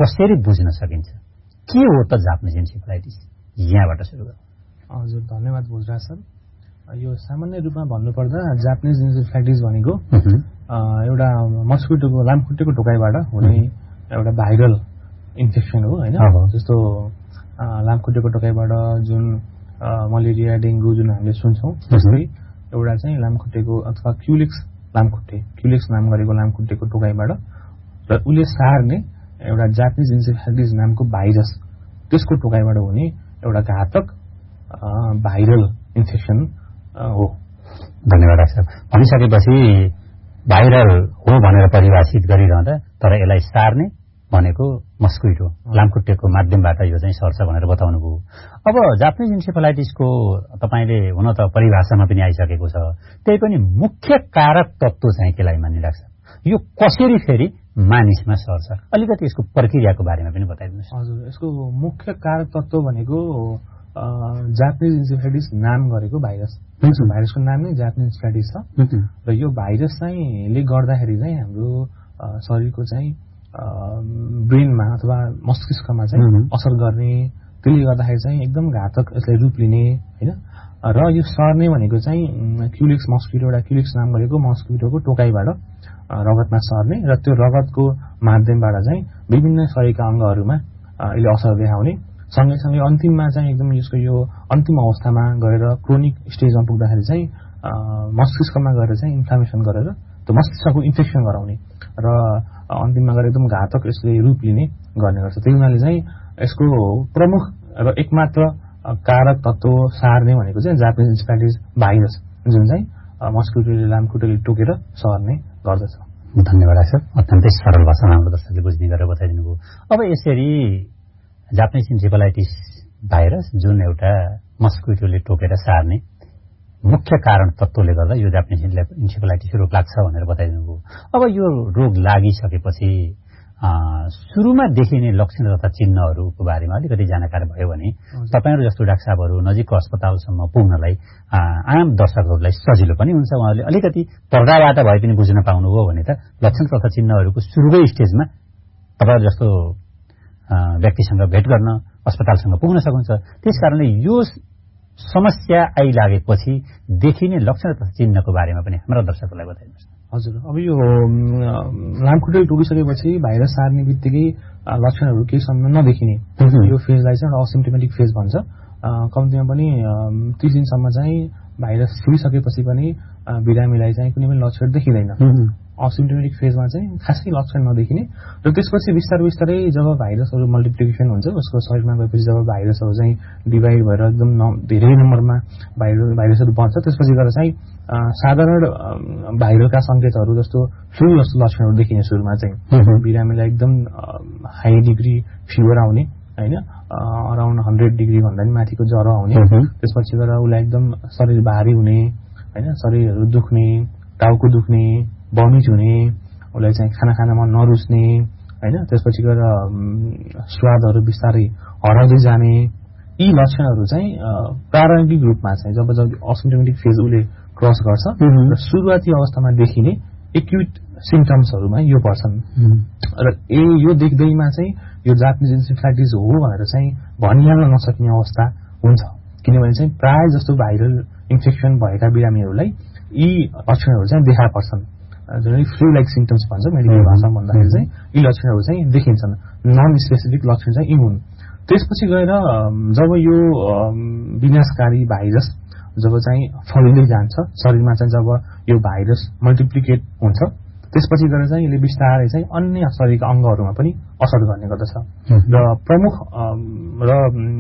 कसरी बुझ्न सकिन्छ? के हो त जापानिज इन्सेफेलाइटिस? यहाँबाट सुरु गरौँ। हजुर, धन्यवाद भोजराज सर। यो सामान्य रूपमा भन्नुपर्दा जापानिज इन्सेफेलाइटिस भनेको एउटा मस्किटोको लामखुट्टेको टोकाइबाट हुने एउटा भाइरल इन्फेक्सन हो हैन। जस्तो लामखुट्टेको टोकाइबाट जुन मलेरिया, डेङ्गु जुन हामीले सुन्छौँ, त्यस्तै एउटा चाहिँ लामखुट्टेको अथवा क्युलेक्स नाम गरेको लामखुट्टेको टोकाइबाट र उसले सार्ने एउटा जापानिज इन्सेफेलाइटिस नामको भाइरस, त्यसको टोकाइबाट हुने एउटा घातक भाइरल इन्फेक्सन हो। धन्यवाद डाक्टर। भनिसकेपछि भाइरल हो भनेर परिभाषित गरिरहँदा तर यसलाई सार्ने भनेको मस्किटो लामखुट्टेको माध्यमबाट यो चाहिँ सर्छ भनेर बताउनु भयो। अब जापानिज इन्सेफेलाइटिसको तपाईले हुन त परिभाषामा पनि आइसकेको छ, त्यही पनि मुख्य कारक तत्त्व चाहिँ केलाई मान्ने लाग्छ? यो कसरी फेरि मानिसमा सर्छ? अलिकति यसको प्रक्रियाको बारेमा पनि बताइदिनुहोस्। हजुर, यसको मुख्य कारक तत्त्व भनेको जापानिज इन्सेफेलाइटिस नाम गरेको भाइरस। भाइरसको नाम नै जापानिज इन्सेफेलाइटिस छ र यो भाइरस चाहिँ ले गर्दाखेरि चाहिँ हाम्रो शरीरको चाहिँ ब्रेनमा अथवा मस्तिष्कमा चाहिँ असर गर्ने, त्यसले गर्दाखेरि चाहिँ एकदम घातक यसलाई रूप लिने हैन। र यो सर्ने भनेको चाहिँ क्युलेक्स मस्किटो, एउटा क्युलेक्स नाम गरेको मस्किटोको टोकाइबाट रगतमा सर्ने र त्यो रगतको माध्यमबाट चाहिँ विभिन्न शरीरका अङ्गहरूमा यसले असर देखाउने, सँगैसँगै अन्तिममा चाहिँ एकदम यसको यो अन्तिम अवस्थामा गएर क्रोनिक स्टेजमा पुग्दाखेरि चाहिँ मस्तिष्कमा गएर चाहिँ इन्फ्लामेसन गरेर त्यो मस्तिष्कको इन्फेक्सन गराउने र अन्तिममा गएर एकदम घातक यसले रूप लिने गर्ने गर्छ। त्यही हुनाले चाहिँ यसको प्रमुख र एकमात्र कारक तत्त्व सार्ने भनेको चाहिँ जापानिज इन्सेफेलाइटिस भाइरस, जुन चाहिँ मस्किटोले लामखुट्टेले टोकेर सर्ने गर्दछ। धन्यवाद सर। अत्यन्तै सरल भाषामा हाम्रो दर्शकले बुझ्ने गरेर बताइदिनु भयो। अब यसरी जापानिज इन्सेफेलाइटिस भाइरस जुन एउटा मस्किटोले टोकेर सार्ने मुख्य कारण तत्त्वले गर्दा यो जापानिज इन्सेफेलाइटिस रोग लाग्छ भनेर बताइदिनु भयो। अब यो रोग लागिसकेपछि सुरुमा देखिने लक्षण तथा चिन्हहरूको बारेमा अलिकति जानकारी भयो भने तपाईहरु जस्तो डाक्टर साहबहरू नजिकको अस्पतालसम्म पुग्नलाई आम दर्शकहरूलाई सजिलो पनि हुन्छ। उहाँहरूले अलिकति पर्दाबाट भए पनि बुझ्न पाउनुभयो भने त लक्षण तथा चिन्हहरूको सुरुकै स्टेजमा तपाईहरु जस्तो व्यक्तिसँग भेट गर्न अस्पतालसँग पुग्न सक्नुहुन्छ। त्यसकारणले यो समस्या आइलागेपछि देखिने लक्षण तथा चिन्हको बारेमा पनि हाम्रा दर्शकहरूलाई बताइदिनुहोस्। हजुर, अब यो लामखुट्टेले टोकिसकेपछि भाइरस सार्ने बित्तिकै लक्षणहरू केही समय नदेखिने यो फेजलाई चाहिँ एउटा असिम्प्टोमेटिक फेज भन्छ। कम्तीमा पनि 30 दिनसम्म चाहिँ भाइरस छुइसकेपछि पनि बिरामीलाई चाहिँ कुनै पनि लक्षण देखिँदैन। असिम्प्टोमेटिक फेजमा चाहिँ खासै लक्षण नदेखिने र त्यसपछि बिस्तारै जब भाइरसहरू मल्टिप्लिकेसन हुन्छ उसको शरीरमा गएपछि जब भाइरसहरू चाहिँ डिभाइड भएर एकदम धेरै नम्बरमा भाइरसहरू बन्छ, त्यसपछि गएर चाहिँ साधारण भाइरलका संकेतहरू जस्तो फ्लू जस्तो लक्षणहरू देखिने सुरुमा चाहिँ बिरामीलाई एकदम हाई डिग्री फिभर आउने हैन, अराउन्ड 100 डिग्री भन्दा पनि माथिको ज्वरो आउने, त्यसपछि गएर उसलाई एकदम शरीर भारी हुने हैन, शरीरहरू दुख्ने, टाउको दुख्ने, बमिट हुने, उसलाई चाहिँ खाना खानमा नरुच्ने हैन, त्यसपछि गएर स्वादहरू बिस्तारै हराउँदै जाने, यी लक्षणहरू चाहिँ प्रारम्भिक रूपमा चाहिँ जब असिम्प्टोमेटिक फेज उसले क्रस गर्छ र सुरुवाती अवस्थामा देखिने एक्युट सिम्पटम्सहरूमा यो पर्छन्। र यो देख्दैमा चाहिँ यो जापानिज इन्सेफेलाइटिस हो भनेर चाहिँ भनिहाल्न नसकिने अवस्था हुन्छ, किनभने चाहिँ प्राय जस्तो भाइरल इन्फेक्सन भएका बिरामीहरूलाई यी लक्षणहरू चाहिँ देखा पर्छन्। जुन फ्लू लाइक सिम्पटम्स भन्छ मेडिकल भाषामा भन्दाखेरि चाहिँ यी लक्षणहरू चाहिँ देखिन्छन्, नन स्पेसिफिक लक्षण चाहिँ यी हुन्। त्यसपछि गएर जब यो विनाशकारी भाइरस जब चाहिँ फैलिँदै जान्छ शरीरमा चाहिँ जब यो भाइरस मल्टिप्लिकेट हुन्छ, त्यसपछि गएर चाहिँ यसले बिस्तारै चाहिँ अन्य शरीरका अङ्गहरूमा पनि असर गर्ने गर्दछ। र प्रमुख र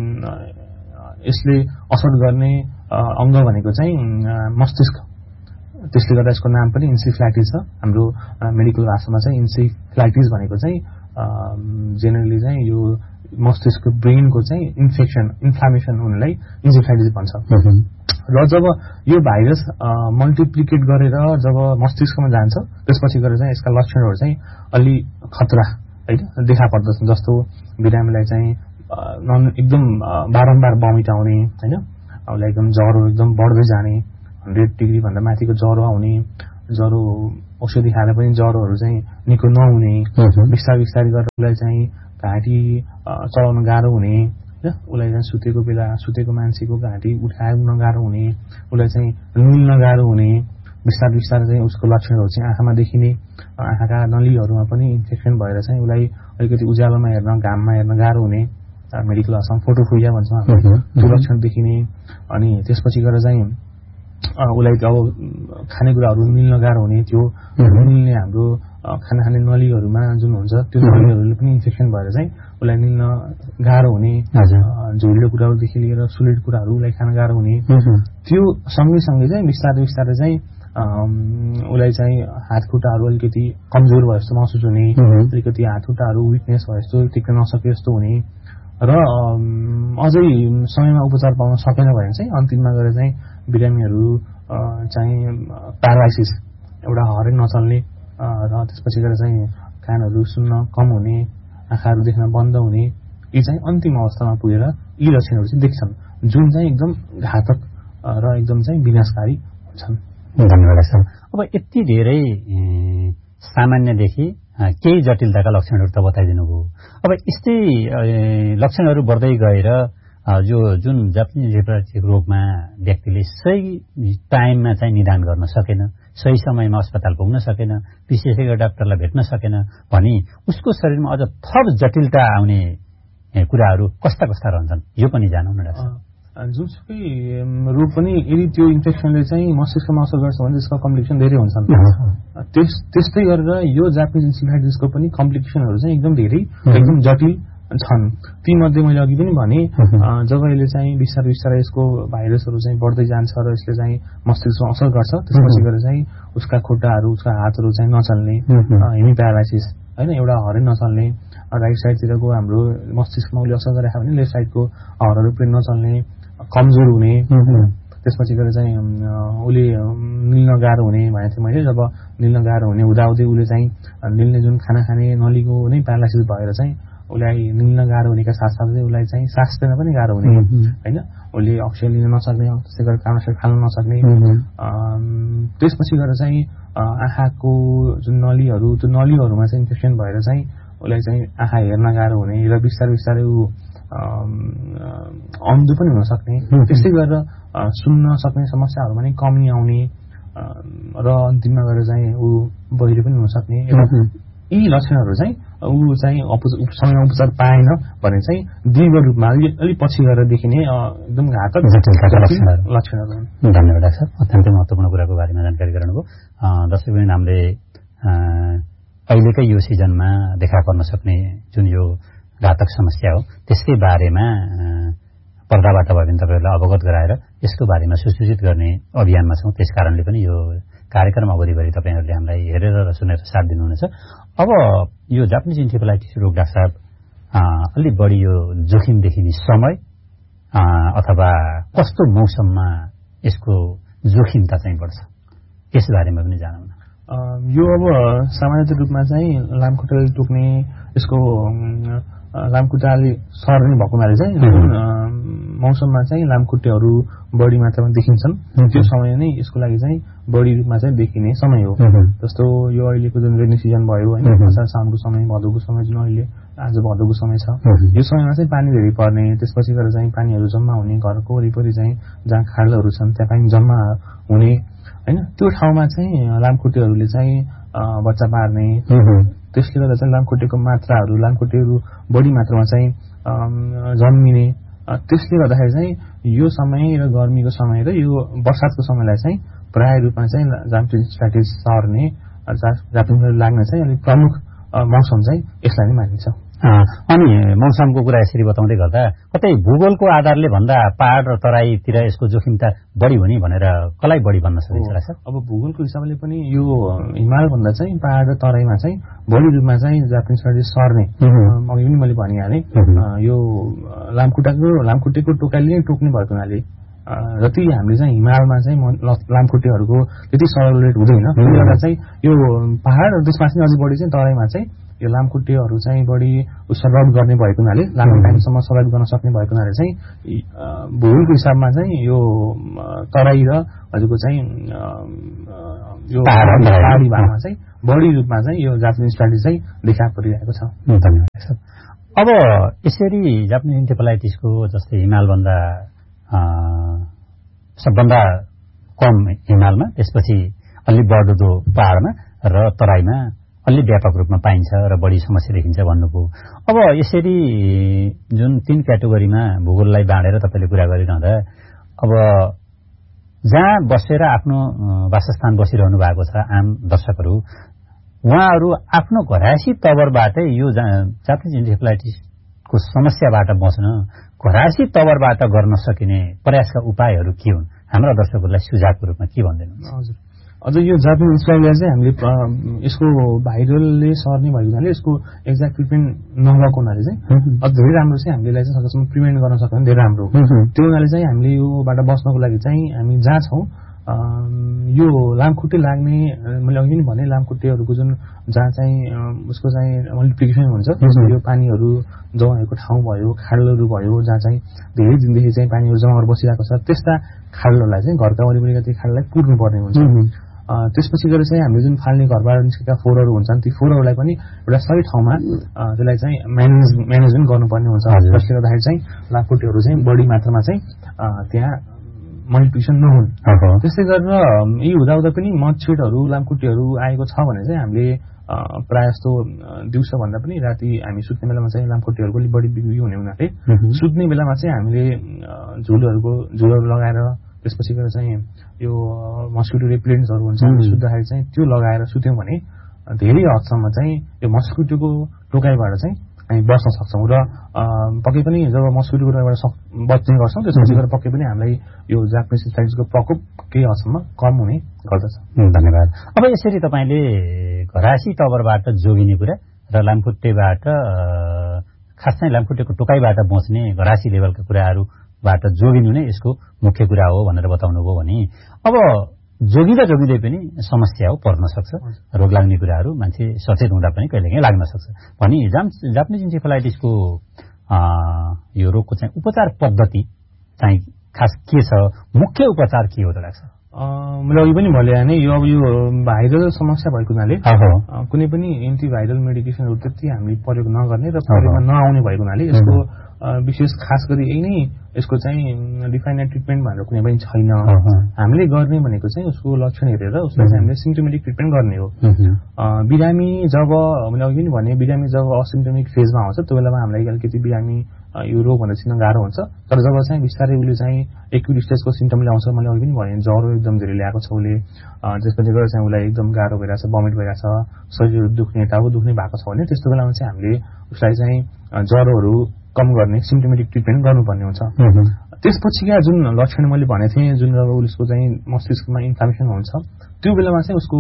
यसले असर गर्ने अङ्ग भनेको चाहिँ मस्तिष्क, त्यसले गर्दा यसको नाम पनि इन्सेफेलाइटिस छ। हाम्रो मेडिकल भाषामा चाहिँ इन्सेफेलाइटिस भनेको चाहिँ जेनरली चाहिँ यो मस्तिष्क ब्रेनको चाहिँ इन्फ्लामेसन हुनलाई इन्सेफेलाइटिस भन्छ। र जब यो भाइरस मल्टिप्लिकेट गरेर जब मस्तिष्कमा जान्छ त्यसपछि गएर चाहिँ यसका लक्षणहरू चाहिँ अलि खतरा हैन देखा पर्दछन्। जस्तो बिरामीलाई चाहिँ एकदम बारम्बार बमिट आउने हैन, उसलाई एकदम ज्वरो एकदम बढ्दै जाने, 100 डिग्री भन्दा माथिको ज्वरो आउने, ज्वरो औषधि खाएर पनि ज्वरोहरू चाहिँ निको नहुने, बिस्तारै गरेर उसलाई चाहिँ घाँटी चलाउन गाह्रो हुने, उसलाई चाहिँ सुतेको बेला सुतेको मान्छेको घाँटी उठाउन गाह्रो हुने, उसलाई चाहिँ निल्न गाह्रो हुने, बिस्तारै बिस्तारै चाहिँ उसको लक्षणहरू चाहिँ आँखामा देखिने, आँखाका नलीहरूमा पनि इन्फेक्सन भएर चाहिँ उसलाई अलिकति उज्यालोमा हेर्न घाममा हेर्न गाह्रो हुने, मेडिकल भाषामा फोटोफोबिया भन्छौँ हामीले, त्यो लक्षण देखिने। अनि त्यसपछि गएर चाहिँ उसलाई अब खानेकुराहरू मिल्न गाह्रो हुने, त्यो मिल्ने हाम्रो खाना खाने नलीहरूमा जुन हुन्छ त्यो नलीहरूले पनि इन्फेक्सन भएर चाहिँ उसलाई मिल्न गाह्रो हुने, झुलिलो कुराहरूदेखि लिएर सुलिड कुराहरू उसलाई खान गाह्रो हुने। त्यो सँगैसँगै चाहिँ बिस्तारै बिस्तारै चाहिँ उसलाई चाहिँ हात खुट्टाहरू अलिकति कमजोर भए जस्तो महसुस हुने, अलिकति हात खुट्टाहरू विकनेस भए जस्तो टिक्न नसके जस्तो हुने र अझै समयमा उपचार पाउन सकेन भने चाहिँ अन्तिममा गएर चाहिँ बिरामीहरू चाहिँ प्यारालाइसिस, एउटा हरै नचल्ने र त्यसपछि गएर चाहिँ कानहरू सुन्न कम हुने, आँखाहरू देख्न बन्द हुने, यी चाहिँ अन्तिम अवस्थामा पुगेर यी लक्षणहरू चाहिँ देख्छन्, जुन चाहिँ एकदम घातक र एकदम चाहिँ विनाशकारी हुन्छन्। धन्यवाद सर। अब यति धेरै सामान्यदेखि केही जटिलताका लक्षणहरू त बताइदिनु भयो। अब यस्तै लक्षणहरू बढ्दै गएर जो जुन जापानिज इन्सेफेलाइटिस रोगमा व्यक्तिले सही टाइममा चाहिँ निदान गर्न सकेन, सही समयमा अस्पताल पुग्न सकेन, विशेषज्ञ डाक्टरलाई भेट्न सकेन भने उसको शरीरमा अझ थप जटिलता आउने कुराहरू कस्ता कस्ता रहन्छन्, यो पनि जानौँ न डाक्टर। जुनसुकै रोग पनि यदि त्यो इन्फेक्सनले चाहिँ मस्तिष्कमा असर गर्छ भने त्यसको कम्प्लिकेसन धेरै हुन्छन्। त्यस्तै गरेर यो जापानिज इन्सेफेलाइटिसको पनि कम्प्लिकेसनहरू चाहिँ एकदम धेरै एकदम जटिल छन्। तीमध्ये मैले अघि पनि भने जब यसले चाहिँ बिस्तारै बिस्तारै यसको भाइरसहरू चाहिँ बढ्दै जान्छ र यसले चाहिँ मस्तिष्कमा असर गर्छ, त्यसपछि गएर चाहिँ उसका खुट्टाहरू उसका हातहरू चाहिँ नचल्ने, हेमी प्यारालाइसिस होइन, एउटा हरै नचल्ने, राइट साइडतिरको हाम्रो मस्तिष्कमा उसले असर गरेको भने लेफ्ट साइडको हरहरू पनि नचल्ने, कमजोर हुने, त्यसपछि गएर चाहिँ उसले निल्न गाह्रो हुने भनेको थिएँ मैले। जब निल्न गाह्रो हुने हुँदाहुँदै उसले चाहिँ निल्ने जुन खाना खाने नलीको नै प्यारालाइसिस भएर चाहिँ उसलाई निल्न गाह्रो हुनेका साथसाथै उसलाई चाहिँ सास लिन पनि गाह्रो हुने होइन, उसले अक्सिजन लिन नसक्ने, त्यसै गरेर खाना खान नसक्ने। त्यसपछि गएर चाहिँ आँखाको जुन नलीहरू त्यो नलीहरूमा चाहिँ इन्फेक्सन भएर चाहिँ उसलाई चाहिँ आँखा हेर्न गाह्रो हुने र बिस्तारै बिस्तारै ऊ अन्धो पनि हुन सक्ने, त्यस्तै गरेर सुन्न सक्ने समस्याहरूमा नै कमी आउने र अन्तिममा गएर चाहिँ ऊ बहिरो पनि हुन सक्ने। यी लक्षणहरू चाहिँ ऊ चाहिँ समयमा उपचार पाएन भने चाहिँ दीर्घ रूपमा अलिक पछि गएर देखिने एकदम घातक लक्षणहरू। धन्यवाद डाक्टर, अत्यन्तै महत्त्वपूर्ण कुराको बारेमा जानकारी गराउनुभयो। दर्शक पनि हामीले अहिलेकै यो सिजनमा देखा पर्न सक्ने जुन यो घातक समस्या हो त्यसकै बारेमा पर्दाबाट भयो भने तपाईँहरूलाई अवगत गराएर यसको बारेमा सुसूचित गर्ने अभियानमा छौँ। त्यस कारणले पनि यो कार्यक्रम अवधिभरि तपाईँहरूले हामीलाई हेरेर र सुनेर साथ दिनुहुनेछ। अब यो जापानिज इन्सेफेलाइटिस रोग डाक्टर साहब अलिक बढी यो जोखिम देखिने समय अथवा कस्तो मौसममा यसको जोखिमता चाहिँ बढ्छ, यस बारेमा पनि जानौँ न। यो अब सामान्यतः रूपमा चाहिँ लामखुट्टेले टोक्ने, यसको लामखुट्टाले सर्ने भएको हुनाले चाहिँ मौसममा चाहिँ लामखुट्टेहरू बढी मात्रामा देखिन्छन्। त्यो समय नै यसको लागि चाहिँ बढी रूपमा चाहिँ देखिने समय हो। जस्तो यो अहिलेको जुन रेनी सिजन भयो होइन, असार साउनको समय, भदौको समय, जुन अहिले आज भदौको समय छ, यो समयमा चाहिँ पानी धेरै पर्ने, त्यसपछि गएर चाहिँ पानीहरू जम्मा हुने, घरको वरिपरि चाहिँ जहाँ खाल्डहरू छन् त्यहाँ पानी जम्मा हुने होइन, त्यो ठाउँमा चाहिँ लामखुट्टेहरूले चाहिँ बच्चा पार्ने, त्यसले गर्दा चाहिँ लामखुट्टेको मात्राहरू लामखुट्टेहरू बढी मात्रामा चाहिँ जन्मिने। त्यसले गर्दाखेरि चाहिँ यो समय र गर्मीको समय र यो बर्सातको समयलाई चाहिँ प्राय रूपमा चाहिँ जापानिज इन्सेफेलाइटिस सर्ने, जापानिज लाग्ने चाहिँ अलिक प्रमुख मौसम चाहिँ यसलाई नै मानिन्छ। अनि मौसमको कुरा यसरी बताउँदै गर्दा कतै भूगोलको आधारले भन्दा पहाड र तराईतिर यसको जोखिमता बढी हुने भनेर कसलाई बढी भन्न सकिन्छ? अब भूगोलको हिसाबले पनि यो हिमाल भन्दा चाहिँ पहाड र तराईमा चाहिँ बढी रूपमा चाहिँ जापानिज इन्सेफेलाइटिस सर्ने, अघि पनि मैले भनिहालेँ, यो लामखुट्टेको टोकाइले नै टोक्ने भएको हुनाले जति हामीले चाहिँ हिमालमा चाहिँ लामखुट्टेहरूको त्यति सर्कुलेट हुँदैन, त्यसले गर्दा चाहिँ यो पहाड र त्यसमा चाहिँ अझै बढी चाहिँ तराईमा चाहिँ यो लामखुट्टेहरू चाहिँ बढी सर्भाइभ गर्ने भएको हुनाले, लामो टाइमसम्म सर्भाइभ गर्न सक्ने भएको हुनाले चाहिँ भूगोलको हिसाबमा चाहिँ यो तराई र हजुरको चाहिँ यो पहाडी भागमा चाहिँ बढी रूपमा चाहिँ यो जापानिज इन्सेफेलाइटिस चाहिँ देखा परिरहेको छ। धन्यवाद। अब यसरी जापानिज इन्सेफेलाइटिसको जस्तै हिमालभन्दा सबभन्दा कम हिमालमा, त्यसपछि अलि बढ्दो पहाडमा र तराईमा अलि व्यापक रूपमा पाइन्छ र बढी समस्या देखिन्छ भन्नुभयो। अब यसरी जुन 3 क्याटेगोरीमा भूगोललाई बाँडेर तपाईले कुरा गरिरहँदा अब जहाँ बसेर आफ्नो वासस्थान बसिरहनु भएको छ आम दर्शकहरू, उहाँहरू आफ्नो घरायसी तवरबाटै यो जापानिज इन्सेफेलाइटिसको समस्याबाट बच्न घरायसी तवरबाट गर्न सकिने प्रयासका उपायहरू के हुन्? हाम्रा दर्शकहरूलाई सुझावको रूपमा के भन्दैनुहुन्छ? हजुर, अझ यो जापानिज इन्सेफेलाइटिस चाहिँ हामीले यसको भाइरलले सर्ने भएको हुनाले यसको एक्ज्याक्ट ट्रिटमेन्ट नभएको हुनाले चाहिँ अझ धेरै राम्रो चाहिँ हामीले चाहिँ सकेसम्म प्रिभेन्ट गर्न सक्यो भने धेरै राम्रो। त्यो हुनाले चाहिँ हामीले योबाट बच्नको लागि चाहिँ हामी जहाँ छौँ यो लामखुट्टे लाग्ने, मैले अघि नै भने लामखुट्टेहरूको जुन जहाँ चाहिँ उसको चाहिँ मल्टिप्लिकेसन हुन्छ, यो पानीहरू जम्मा भएको ठाउँ भयो, खाडलहरू भयो, जहाँ चाहिँ धेरै दिनदेखि चाहिँ पानीहरू जम्मा बसिरहेको छ, त्यस्ता खाडलहरूलाई चाहिँ घरका वरिपरिका ती खाडललाई पुर्नुपर्ने हुन्छ। त्यसपछि गएर चाहिँ हामीले जुन फाल्ने घरबाट निस्केका फोहोरहरू हुन्छन्, ती फोहोरहरूलाई पनि एउटा सही ठाउँमा त्यसलाई चाहिँ म्यानेजमेन्ट गर्नुपर्ने हुन्छ, जसले गर्दाखेरि चाहिँ लामखुट्टेहरू चाहिँ बढी मात्रामा चाहिँ त्यहाँ मल्टिप्लिकेसन नहुन्। त्यस्तै गरेर यी हुँदा पनि मच्छरहरू लामखुट्टेहरू आएको छ भने चाहिँ हामीले प्रायः जस्तो दिउँसो भन्दा पनि राति हामी सुत्ने बेलामा चाहिँ लामखुट्टेहरूको अलिक बढी बिक्री हुने हुनाले सुत्ने बेलामा चाहिँ हामीले झुलहरू लगाएर, त्यसपछि गएर चाहिँ यो मस्किटो रिपेलेन्ट्सहरू हुन्छ, सुत्दाखेरि चाहिँ त्यो लगाएर सुत्यौँ भने धेरै हदसम्म चाहिँ यो मस्किटोको टोकाइबाट चाहिँ हामी बस्न सक्छौँ। र पक्कै पनि जब मस्किटोको टोकाइबाट बच्ने गर्छौँ, त्यसपछि गएर पक्कै पनि हामीलाई यो जापानिज इन्सेफेलाइटिसको प्रकोप केही हदसम्म कम हुने गर्दछ। धन्यवाद। अब यसरी तपाईँले घरायसी तवरबाट जोगिने कुरा र लामखुट्टेबाट, खास चाहिँ लामखुट्टेको टोकाइबाट बच्ने घरायसी लेभलका कुराहरूबाट जोगिनु नै यसको मुख्य कुरा हो भनेर बताउनुभयो भने अब जोगिँदै पनि समस्या हो, पर्न सक्छ, रोग लाग्ने कुराहरू मान्छे सचेत हुँदा पनि कहिलेकाहीँ लाग्न सक्छ भनी जापानिज इन्सेफेलाइटिसको यो रोगको चाहिँ उपचार पद्धति चाहिँ खास के छ, मुख्य उपचार के हो त लाग्छ? मैले अघि पनि भने नै यो अब यो भाइरल समस्या भएको हुनाले कुनै पनि एन्टिभाइरल मेडिकेसनहरू त्यति हामीले प्रयोग नगर्ने र प्रयोगमा नआउने भएको हुनाले यसको विशेष खास गरी यही नै यसको चाहिँ डिफाइनेड ट्रिटमेन्ट भनेर कुनै पनि छैन। हामीले गर्ने भनेको चाहिँ उसको लक्षण हेरेर उसलाई चाहिँ हामीले सिम्पटोमेटिक ट्रिटमेन्ट गर्ने हो। बिरामी जब मैले अघि पनि भने बिरामी जब असिम्पटोमेटिक फेजमा आउँछ त्यो बेलामा हामीलाई अलिकति बिरामी यो रोग भनेर चिन्न गाह्रो हुन्छ। तर जब चाहिँ बिस्तारै उसले चाहिँ एक्युट स्टेजको सिम्पटम ल्याउँछ, मैले अघि पनि भने ज्वरो एकदम धेरै ल्याएको छ उसले, त्यसपछि गएर चाहिँ उसलाई एकदम गाह्रो भइरहेछ, बमिट भइरहेछ, शरीर दुख्ने टाउको दुख्ने भएको छ भने त्यस्तो बेलामा चाहिँ हामीले उसलाई चाहिँ ज्वरोहरू कम गर्ने सिम्पटोमेटिक ट्रिटमेन्ट गर्नुपर्ने हुन्छ। त्यसपछिका जुन लक्षण मैले भनेको थिएँ, जुन जब उसको चाहिँ मस्तिष्कमा इन्फ्लामेसन हुन्छ त्यो बेलामा चाहिँ उसको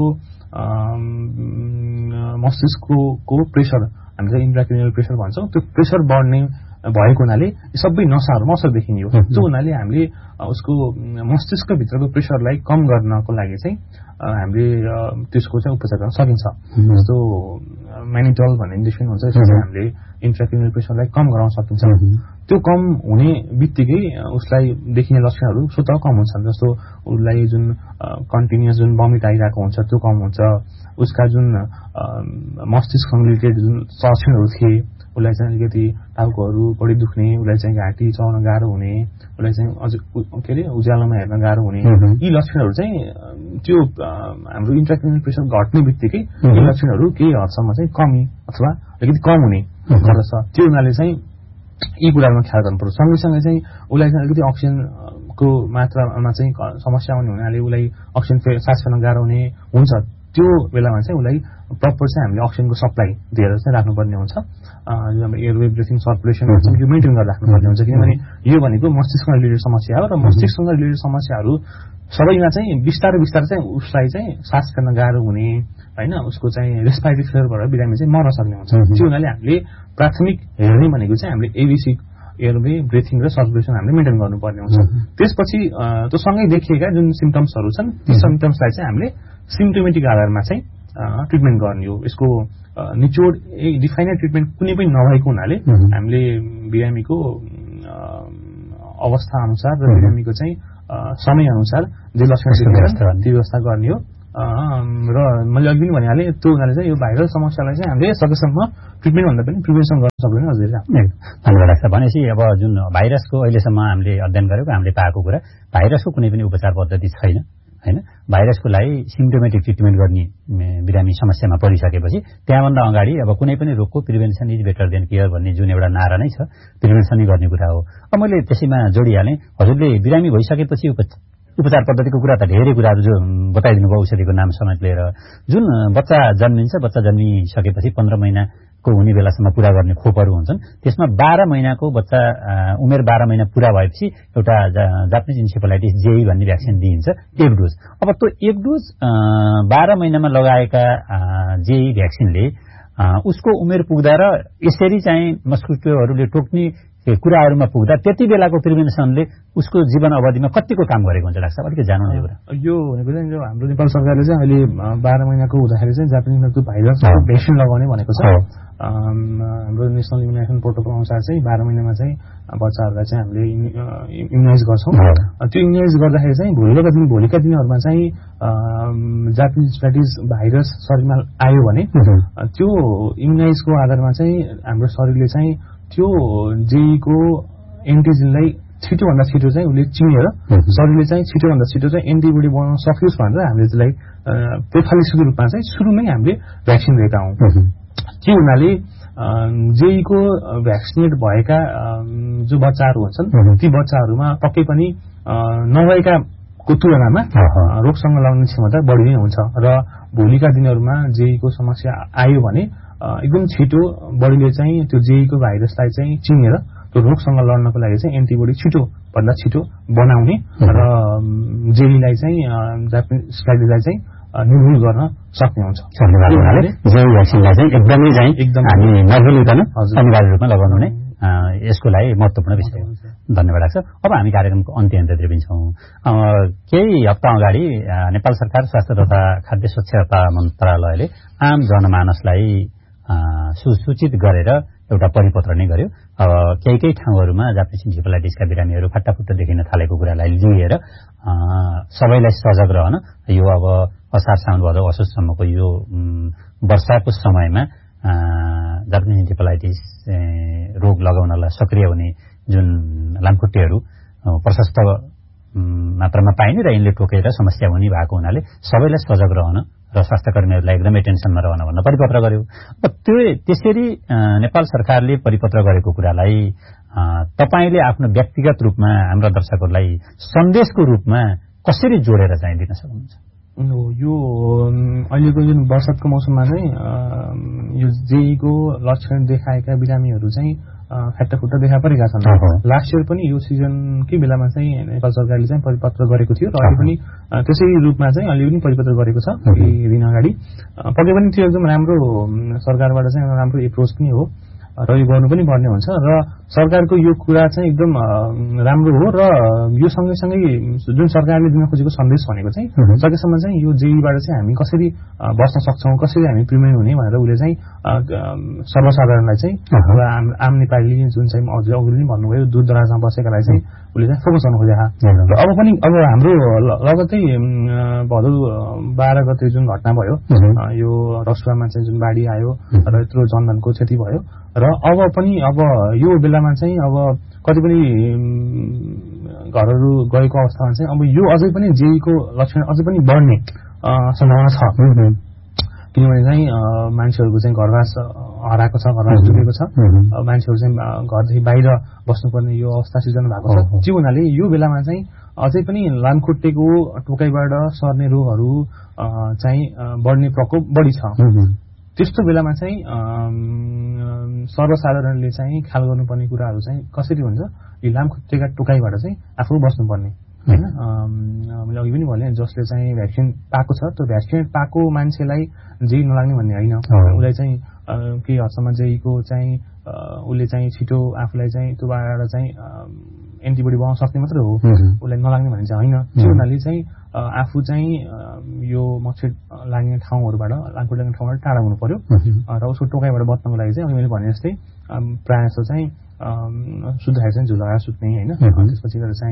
मस्तिष्कको प्रेसर, हामीले इन्ट्राक्रेनियल प्रेसर भन्छौँ, त्यो प्रेसर बढ्ने भएको हुनाले सबै नसाहरू नसर देखिने हो। त्यो हुनाले हामीले उसको मस्तिष्कभित्रको प्रेसरलाई कम गर्नको लागि चाहिँ हामीले त्यसको चाहिँ उपचार गर्न सकिन्छ। जस्तो म्यानिटल भन्ने इन्जेक्सन हुन्छ, यसले चाहिँ हामीले इन्ट्राक्रेनियल प्रेसरलाई कम गराउन सकिन्छ। त्यो कम हुने बित्तिकै उसलाई देखिने लक्षणहरू स्वतः कम हुन्छन्। जस्तो उसलाई जुन कन्टिन्युस जुन बमिट आइरहेको हुन्छ त्यो कम हुन्छ, उसका जुन मस्तिष्कसँग रिलेटेड जुन लक्षणहरू थिए, उसलाई चाहिँ अलिकति टाउकोहरू बढी दुख्ने, उसलाई चाहिँ घाँटी चलाउन गाह्रो हुने, उसलाई चाहिँ अझ के अरे उज्यालोमा हेर्न गाह्रो हुने, यी लक्षणहरू चाहिँ त्यो हाम्रो इन्ट्राक्रेनियल प्रेसर घट्ने बित्तिकै यी लक्षणहरू केही हदसम्म चाहिँ कमी अथवा अलिकति कम हुने गर्दछ। त्यो हुनाले चाहिँ यी कुराहरूमा ख्याल गर्नुपर्छ। सँगैसँगै चाहिँ उसलाई चाहिँ अलिकति अक्सिजनको मात्रामा चाहिँ समस्या आउने हुनाले उसलाई अक्सिजन सास फेर्न गाह्रो हुने हुन्छ। त्यो बेलामा चाहिँ उसलाई प्रपर चाहिँ हामीले अक्सिजनको सप्लाई दिएर चाहिँ राख्नुपर्ने हुन्छ। जो हाम्रो एयरवे ब्रिथिङ सर्कुलेसन यो मेन्टेन गरेर राख्नुपर्ने हुन्छ, किनभने यो भनेको मस्तिष्कसँग रिलेटेड समस्या हो र मस्तिष्कसँग रिलेटेड समस्याहरू सबैमा चाहिँ बिस्तारै चाहिँ उसलाई चाहिँ सास फेर्न गाह्रो हुने होइन, उसको चाहिँ रेस्पिरेटरी फेलियरबाट बिरामी चाहिँ मर्न सक्ने हुन्छ। त्यो हुनाले हामीले प्राथमिक हेर्ने भनेको चाहिँ हामीले एबिसी एयरवे ब्रिथिङ र सर्कुलेसन हामीले मेन्टेन गर्नुपर्ने हुन्छ। त्यसपछि त्यो सँगै देखिएका जुन सिम्पटम्सहरू छन् ती सिम्पटम्सलाई चाहिँ हामीले सिम्पटोमेटिक आधारमा चाहिँ ट्रिटमेन्ट गर्ने हो। यसको निचोड डिफाइनेड ट्रिटमेन्ट कुनै पनि नभएको हुनाले हामीले बिरामीको अवस्था अनुसार र बिरामीको चाहिँ समय अनुसार जे लक्षण देखिन्छ त्यो व्यवस्था गर्ने हो र मैले अघि पनि भनिहालेँ त्यो हुनाले चाहिँ यो भाइरल समस्यालाई चाहिँ हामीले सकेसम्म ट्रिटमेन्ट भन्दा पनि प्रिभेन्सन गर्न सक्दैन अझै। धन्यवाद डाक्टर। भनेपछि अब जुन भाइरसको अहिलेसम्म हामीले अध्ययन गरेको हामीले पाएको कुरा भाइरसको कुनै पनि उपचार पद्धति छैन हैन। भाइरसको लागि सिम्प्टोमेटिक ट्रिटमेन्ट गर्ने बिरामी समस्यामा परिसकेपछि त्यहाँभन्दा अगाडि अब कुनै पनि रोगको prevention is better than care भन्ने जुन एउटा नारा नै छ प्रिभेन्सनै गर्ने कुरा हो। अब मैले त्यसैमा जोडिहालेँ हजुरले बिरामी भइसकेपछि उपचार पद्धतिको कुरा त धेरै कुराहरू जो बताइदिनु भयो औषधिको नाम समेत लिएर जुन बच्चा जन्मिन्छ बच्चा जन्मिसकेपछि 15 महिनाको हुने बेलासम्म पूरा गर्ने खोपहरू हुन्छन् त्यसमा 12 महिनाको बच्चा उमेर 12 महिना पूरा भएपछि एउटा जापानिज इन्सेफेलाइटिस जेई भन्ने भ्याक्सिन दिइन्छ एक डोज। अब त्यो एक डोज 12 महिनामा लगाएका जेई भ्याक्सिनले उसको उमेर पुग्दा र यसरी चाहिँ मस्किटोहरूले टोक्ने कुराहरूमा पुग्दा त्यति बेलाको प्रिभेन्सनले उसको जीवन अवधिमा कतिको काम गरेको हुन्छ डाक्टर साहब अलिकति जान्नु न यो कुरा। यो भनेको चाहिँ जो हाम्रो नेपाल सरकारले चाहिँ अहिले 12 महिनाको हुँदाखेरि चाहिँ जापानिज भाइरसको भ्याक्सिन लगाउने भनेको छ। हाम्रो नेसनल इम्युनाइजेसन प्रोटोकल अनुसार चाहिँ 12 महिनामा चाहिँ बच्चाहरूलाई चाहिँ हामीले इम्युनाइज गर्छौँ। त्यो इम्युनाइज गर्दाखेरि चाहिँ भोलिका दिनहरूमा चाहिँ जापानिज इन्सेफेलाइटिस भाइरस शरीरमा आयो भने त्यो इम्युनाइजको आधारमा चाहिँ हाम्रो शरीरले चाहिँ त्यो जेईको एन्टिजेनलाई छिटोभन्दा छिटो चाहिँ उसले चिनेर शरीरले चाहिँ छिटोभन्दा छिटो चाहिँ एन्टिबडी बनाउन सकियोस् भनेर हामीले त्यसलाई प्रोफाइलेक्सको रूपमा चाहिँ सुरुमै हामीले भ्याक्सिन दिएका हौँ। त्यो हुनाले जेईको भ्याक्सिनेट भएका जो बच्चाहरू हुन्छन् ती बच्चाहरूमा पक्कै पनि नभएकाको तुलनामा रोगसँग लड्ने क्षमता बढी नै हुन्छ र भोलिका दिनहरूमा जेईको समस्या आयो भने एकदम छिटो बडीले चाहिँ त्यो जेईको भाइरसलाई चाहिँ चिनेर त्यो रोगसँग लड्नको लागि चाहिँ एन्टिबडी छिटोभन्दा छिटो बनाउने र जेईलाई चाहिँ जापानिज चाहिँ निर्मूल गर्न सक्ने हुन्छ। जेई भ्याक्सिनलाई चाहिँ एकदम हामी नभुलिकन अनिवार्य रूपमा लगाउनु नै यसको लागि महत्त्वपूर्ण विषय हो। धन्यवाद डाक्टर। अब हामी कार्यक्रमको अन्त्यतिर पनि छौँ। केही हप्ता अगाडि नेपाल सरकार स्वास्थ्य तथा खाद्य सुरक्षा मन्त्रालयले आम जनमानसलाई सुसूचित गरेर एउटा परिपत्र नै गर्यो। केही ठाउँहरूमा जापानिज इन्सेफेलाइटिसका बिरामीहरू फाटाफुट्टा देखिन थालेको कुरालाई लिएर सबैलाई सजग रहन यो अब असार साउन भदौ असोजसम्मको यो वर्षाको समयमा जापानिज इन्सेफेलाइटिस रोग लगाउनलाई सक्रिय हुने जुन लामखुट्टेहरू प्रशस्त मात्रामा पाइने र यिनले टोकेर समस्या हुने भएको हुनाले सबैलाई सजग रहन र स्वास्थ्यकर्मीहरूलाई एकदमै टेन्सनमा रहन भनेर परिपत्र गर्यो। त्यसरी नेपाल सरकारले परिपत्र गरेको कुरालाई तपाईले आफ्नो व्यक्तिगत रूपमा हाम्रा दर्शकहरूलाई सन्देशको रूपमा कसरी जोडेर चाहिँ दिन सक्नुहुन्छ? यो अहिलेको जुन वर्षाको मौसममा चाहिँ यो जेईको लक्षण देखाएका बिरामीहरू चाहिँ फाटाफुट्टा देखा परेका छन्। लास्ट इयर पनि यो सिजनकै बेलामा चाहिँ नेपाल सरकारले चाहिँ परिपत्र गरेको थियो र अहिले पनि त्यसै रूपमा चाहिँ अहिले पनि परिपत्र गरेको छ केही दिन अगाडि। पक्कै पनि त्यो एकदम राम्रो सरकारबाट चाहिँ राम्रो एप्रोच पनि हो र यो गर्नु पनि पर्ने हुन्छ र सरकारको यो कुरा चाहिँ एकदम राम्रो हो र यो सँगैसँगै जुन सरकारले दिन खोजेको सन्देश भनेको चाहिँ सकेसम्म चाहिँ यो जेईबाट चाहिँ हामी कसरी बस्न सक्छौँ कसरी हामी प्रिभेन्ट हुने भनेर उसले चाहिँ सर्वसाधारणलाई चाहिँ आम नेपाली जुन चाहिँ अघि पनि भन्नुभयो दूर दराजमा बसेकालाई चाहिँ उसले चाहिँ फोकस गर्नु खोजेका र अब हाम्रो लगत्तै भदौ 12 गते जुन घटना भयो यो रसुवामा चाहिँ जुन बाढी आयो र यत्रो जनधनको क्षति भयो र अब यो बेलामा चाहिँ अब कति पनि घरहरू गएको अवस्थामा चाहिँ अब यो अझै पनि जेईको लक्षण अझै पनि बढ्ने सम्भावना छ। किनभने चाहिँ मान्छेहरूको चाहिँ घरवास हराएको छ घरवास डुबेको छ मान्छेहरू चाहिँ घरदेखि बाहिर बस्नुपर्ने यो अवस्था सिर्जना भएको छ। त्यो हुनाले यो बेलामा चाहिँ अझै पनि लामखुट्टेको टोकाइबाट सर्ने रोगहरू चाहिँ बढ्ने प्रकोप बढी छ। त्यस्तो बेलामा चाहिँ सर्वसाधारणले चाहिँ ख्याल गर्नुपर्ने कुराहरू चाहिँ कसरी हुन्छ यो लामखुट्टेका टोकाइबाट चाहिँ आफू बस्नुपर्ने हैन। मैले अघि पनि भने जसले चाहिँ भ्याक्सिन पाएको छ त्यो भ्याक्सिन पाएको मान्छेलाई जेई नलाग्ने भन्ने होइन। उसलाई चाहिँ केही हदसम्म जेईको चाहिँ उसले चाहिँ छिटो आफूलाई चाहिँ त्योबाट चाहिँ एन्टिबडी बनाउन सक्ने मात्रै हो उसलाई नलाग्ने भन्ने चाहिँ होइन। त्यो हुनाले चाहिँ आफू चाहिँ यो मच्छर लाग्ने ठाउँहरूबाट लामखुट्टे लाग्ने ठाउँबाट टाढा हुनु पर्यो र उसको टोकाइबाट बच्नको लागि चाहिँ मैले भने जस्तै प्रायः जस्तो चाहिँ सुत्दाखेरि चाहिँ झुला लगाएर सुत्ने होइन। त्यसपछि गएर चाहिँ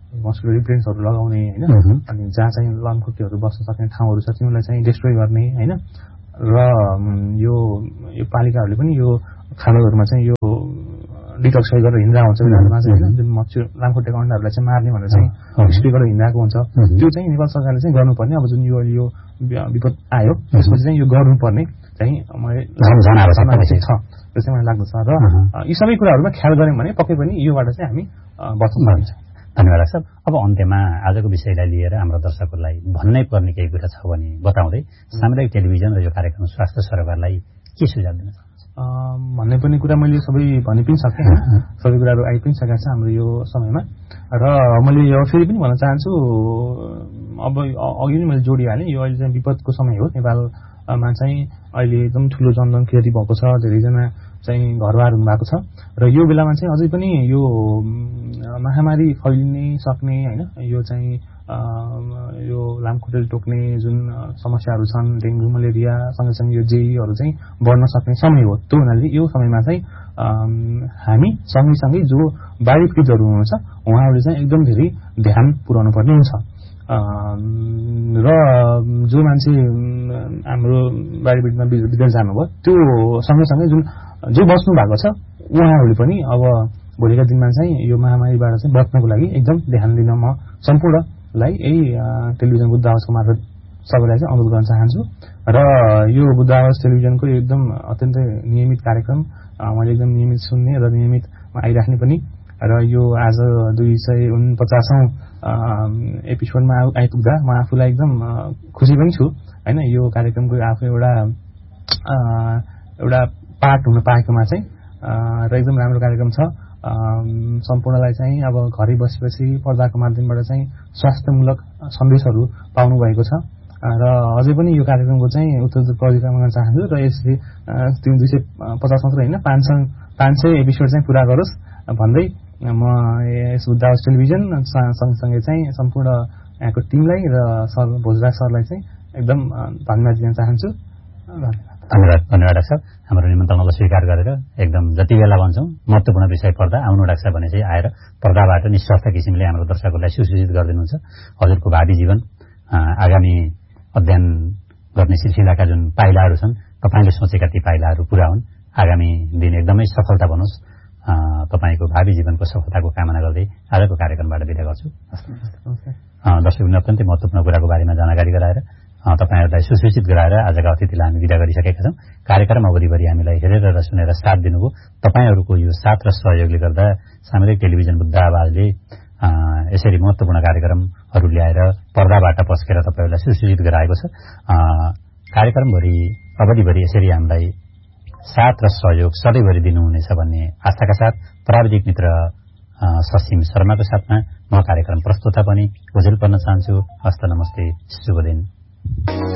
मस्कुलर रिप्रेन्ट्सहरू लगाउने होइन, अनि जहाँ चाहिँ लामखुट्टेहरू बस्न सक्ने ठाउँहरू छ तिनीहरूलाई चाहिँ डिस्ट्रोय गर्ने होइन। र यो पालिकाहरूले पनि यो खाडलहरूमा चाहिँ यो डिटक्सिफाई गरेर हिँड्दा हुन्छ उनीहरूमा चाहिँ होइन, जुन मच्छु लामखुट्टेको अन्डाहरूलाई चाहिँ मार्ने भनेर चाहिँ स्प्रे गरेर हिँडाएको हुन्छ। त्यो चाहिँ नेपाल सरकारले चाहिँ गर्नुपर्ने, अब जुन यो विपद आयो त्यसपछि चाहिँ यो गर्नुपर्ने चाहिँ मैले छ, त्यो चाहिँ मलाई लाग्दछ। र यी सबै कुराहरूमा ख्याल गऱ्यौँ भने पक्कै पनि योबाट चाहिँ हामी बच्न सकिन्छ। धन्यवाद सर। अब अन्त्यमा आजको विषयलाई लिएर हाम्रो दर्शकहरूलाई भन्नै पर्ने केही कुरा छ भने बताउँदै सामुदायिक टेलिभिजन र यो कार्यक्रम स्वास्थ्य सरोकारलाई के सुझाव दिन चाहन्छु? भन्ने पनि कुरा मैले सबै भनि पनि सकेँ, सबै कुराहरू आइ पनि सकेको छ हाम्रो यो समयमा। र मैले यो फेरि पनि भन्न चाहन्छु, अब अघि नै मैले जोडिहालेँ, यो अहिले चाहिँ विपदको समय हो। नेपालमा चाहिँ अहिले एकदम ठुलो जनधन क्षति भएको छ, धेरैजना चाहिँ घरबार हुनुभएको छ। र यो बेलामा चाहिँ अझै पनि यो महामारी फैलिने सक्ने होइन, यो चाहिँ यो लामखुट्टेले टोक्ने जुन समस्याहरू छन्, डेङ्गु मलेरिया सँगसँगै यो जेईहरू चाहिँ बढ्न सक्ने समय हो। त्यो हुनाले यो समयमा चाहिँ हामी सँगैसँगै जो बाढी पीडितहरू हुनुहुन्छ उहाँहरूले चाहिँ एकदम धेरै ध्यान पुर्याउनु पर्ने हुन्छ। र जो मान्छे हाम्रो बाढी पीडितमा विदेश जानुभयो त्यो सँगैसँगै जो बस्नु भएको छ उहाँहरूले पनि अब भोलिका दिनमा चाहिँ यो महामारीबाट चाहिँ बच्नको लागि एकदम ध्यान दिन म सम्पूर्णलाई यही टेलिभिजन बुद्ध आवाजको मार्फत सबैलाई चाहिँ अनुरोध गर्न चाहन्छु। र यो बुद्ध आवाज टेलिभिजनको एकदम अत्यन्तै नियमित कार्यक्रम मैले एकदम नियमित सुन्ने र नियमित आइराख्ने पनि। र यो आज 249औं एपिसोडमा आइपुग्दा म आफूलाई एकदम खुसी पनि छु होइन। यो कार्यक्रमको आफू एउटा पार्ट हुन पाएकोमा चाहिँ र एकदम राम्रो कार्यक्रम छ। सम्पूर्णलाई चाहिँ अब घरै बसेपछि पर्दाको माध्यमबाट चाहिँ स्वास्थ्यमूलक सन्देशहरू पाउनु भएको छ। र अझै पनि यो कार्यक्रमको चाहिँ उत्तरोत्तर परिक्रमा गर्न चाहन्छु। र यसले त्यो 250 मात्र होइन 500 एपिसोड चाहिँ पुरा गरोस् भन्दै म यस बुद्ध आवाज टेलिभिजन सँगसँगै चाहिँ सम्पूर्ण यहाँको टिमलाई र सर भोजराज सरलाई चाहिँ एकदम धन्यवाद दिन चाहन्छु। धन्यवाद डाक्टर साहब। हाम्रो निमन्त्रणालाई स्वीकार गरेर एकदम जति बेला भन्छौँ महत्त्वपूर्ण विषय पर्दा आउनु डाक्टर साहब भने चाहिँ आएर पर्दाबाट निस्वार्थ किसिमले हाम्रो दर्शकहरूलाई सुसूचित गरिदिनुहुन्छ। हजुरको भावी जीवन, आगामी अध्ययन गर्ने सिलसिलाका जुन पाइलाहरू छन्, तपाईँले सोचेका ती पाइलाहरू पूरा हुन्। आगामी दिन एकदमै सफलता बनोस्। तपाईँको भावी जीवनको सफलताको कामना गर्दै आजको कार्यक्रमबाट बिदा गर्छु। दर्शकले अत्यन्तै महत्त्वपूर्ण कुराको बारेमा जानकारी गराएर तपाईहरुलाई सुसूचित गराएर आजका अतिथिलाई हामी बिदा गरिसकेका छौं। कार्यक्रम अवधिभरि हामीलाई हेरेर र सुनेर साथ दिनुभयो। तपाईहरुको यो साथ र सहयोगले गर्दा सामुदायिक टेलिभिजन बुद्ध आवाजले यसरी महत्त्वपूर्ण कार्यक्रमहरू ल्याएर पर्दाबाट पस्केर तपाईहरुलाई सुसूचित गराएको छ। कार्यक्रमभरि अवधिभरि यसरी हामीलाई साथ र सहयोग सधैँभरि दिनुहुनेछ भन्ने आशाका साथ प्राविधिक मित्र ससिम शर्माको साथमा म कार्यक्रम प्रस्तुता पनि ओझेल पर्न चाहन्छु। हस्त नमस्ते, शुभ दिन।